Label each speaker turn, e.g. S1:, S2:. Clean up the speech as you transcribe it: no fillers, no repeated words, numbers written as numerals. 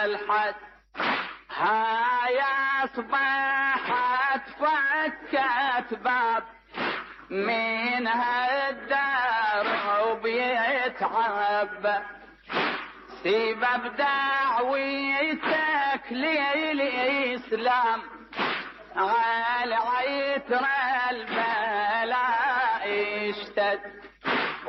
S1: الحد. هاي أصبحت فكت باب من هالدار وبيتعب، سبب دعوتك للإسلام على عتر